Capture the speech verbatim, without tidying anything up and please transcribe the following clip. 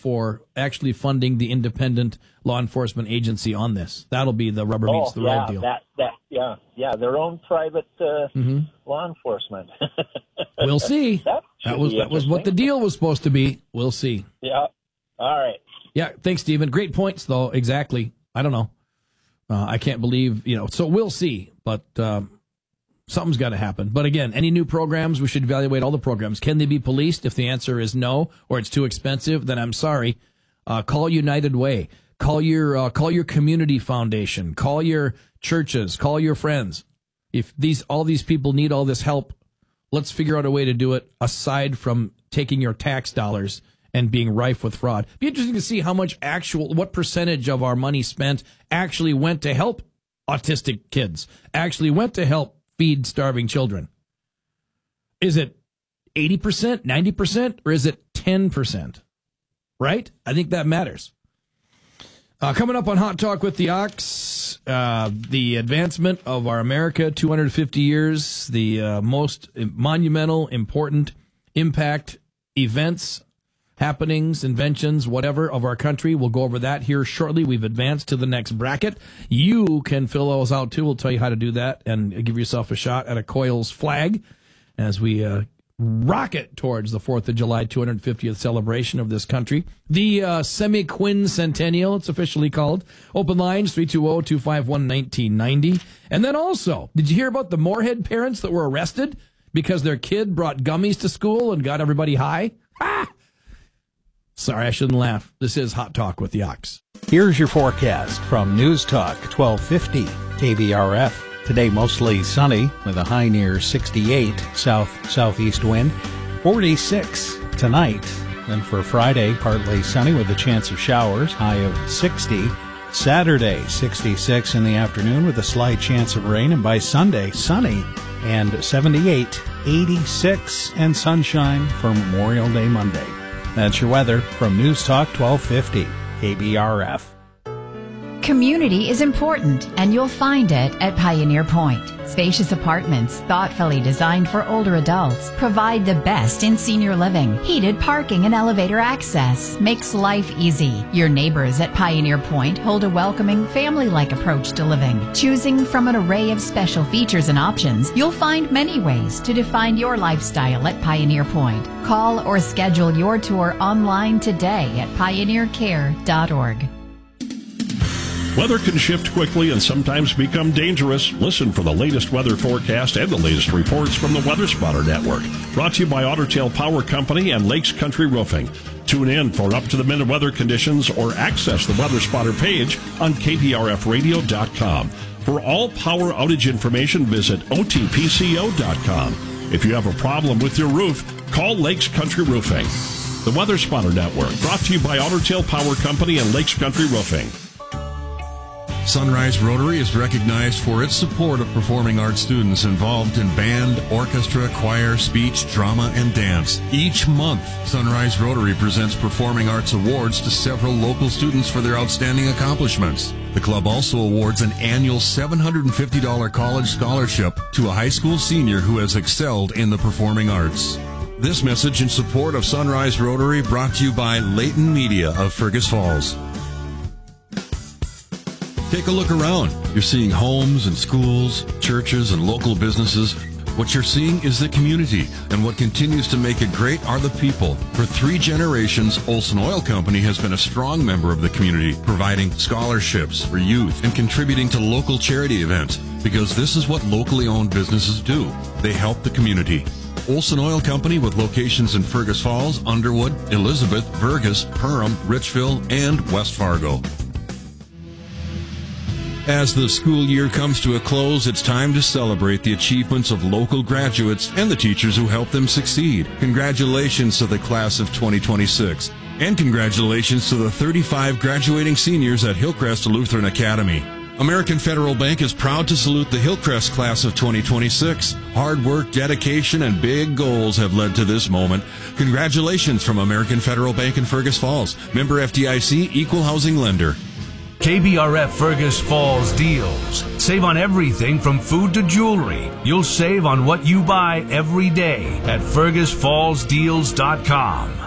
for actually funding the independent law enforcement agency on this. That'll be the rubber meets oh, the yeah, road deal. That, that, yeah, yeah, their own private uh, mm-hmm. law enforcement. We'll see. that, that was that was what the deal was supposed to be. We'll see. Yeah. All right. Yeah. Thanks, Stephen. Great points, though. Exactly. I don't know. Uh, I can't believe, you know, so we'll see. But um, something's got to happen. But again, any new programs, we should evaluate all the programs. Can they be policed? If the answer is no, or it's too expensive, then I'm sorry. Uh, call United Way. Call your uh, call your community foundation. Call your churches. Call your friends. If these all these people need all this help, let's figure out a way to do it aside from taking your tax dollars and being rife with fraud. Be interesting to see how much actual, what percentage of our money spent actually went to help autistic kids, actually went to help feed starving children. Is it eighty percent, ninety percent, or is it ten percent? Right? I think that matters. Uh, coming up on Hot Talk with the Ox, uh, the advancement of our America, two hundred fifty years, the uh, most monumental, important impact events, happenings, inventions, whatever, of our country. We'll go over that here shortly. We've advanced to the next bracket. You can fill those out, too. We'll tell you how to do that and give yourself a shot at a Coils flag as we uh, rocket towards the fourth of July two hundred fiftieth celebration of this country. The uh, semi-quincentennial, it's officially called. Open lines, three two zero, two five one, one nine nine zero. And then also, did you hear about the Moorhead parents that were arrested because their kid brought gummies to school and got everybody high? Ah! Sorry, I shouldn't laugh. This is Hot Talk with the Ox. Here's your forecast from News Talk twelve fifty K B R F. Today mostly sunny with a high near sixty-eight, south-southeast wind, forty-six tonight. Then for Friday, partly sunny with a chance of showers, high of sixty. Saturday, sixty-six in the afternoon with a slight chance of rain. And by Sunday, sunny and seventy-eight, eighty-six, and sunshine for Memorial Day Monday. That's your weather from News Talk twelve fifty K B R F. Community is important, and you'll find it at Pioneer Point. Spacious apartments, thoughtfully designed for older adults, provide the best in senior living. Heated parking and elevator access makes life easy. Your neighbors at Pioneer Point hold a welcoming, family-like approach to living. Choosing from an array of special features and options, you'll find many ways to define your lifestyle at Pioneer Point. Call or schedule your tour online today at pioneer care dot org. Weather can shift quickly and sometimes become dangerous. Listen for the latest weather forecast and the latest reports from the Weather Spotter Network. Brought to you by Otter Tail Power Company and Lakes Country Roofing. Tune in for up-to-the-minute weather conditions or access the Weather Spotter page on K B R F radio dot com. For all power outage information, visit O T P C O dot com. If you have a problem with your roof, call Lakes Country Roofing. The Weather Spotter Network, brought to you by Otter Tail Power Company and Lakes Country Roofing. Sunrise Rotary is recognized for its support of performing arts students involved in band, orchestra, choir, speech, drama, and dance. Each month, Sunrise Rotary presents performing arts awards to several local students for their outstanding accomplishments. The club also awards an annual seven hundred fifty dollars college scholarship to a high school senior who has excelled in the performing arts. This message in support of Sunrise Rotary brought to you by Leighton Media of Fergus Falls. Take a look around. You're seeing homes and schools, churches and local businesses. What you're seeing is the community, and what continues to make it great are the people. For three generations, Olson Oil Company has been a strong member of the community, providing scholarships for youth and contributing to local charity events, because this is what locally owned businesses do. They help the community. Olson Oil Company, with locations in Fergus Falls, Underwood, Elizabeth, Vergas, Perham, Richville, and West Fargo. As the school year comes to a close, it's time to celebrate the achievements of local graduates and the teachers who helped them succeed. Congratulations to the class of twenty twenty-six. And congratulations to the thirty-five graduating seniors at Hillcrest Lutheran Academy. American Federal Bank is proud to salute the Hillcrest class of twenty twenty-six. Hard work, dedication, and big goals have led to this moment. Congratulations from American Federal Bank in Fergus Falls. Member F D I C, Equal Housing Lender. K B R F Fergus Falls deals. Save on everything from food to jewelry. You'll save on what you buy every day at fergus falls deals dot com.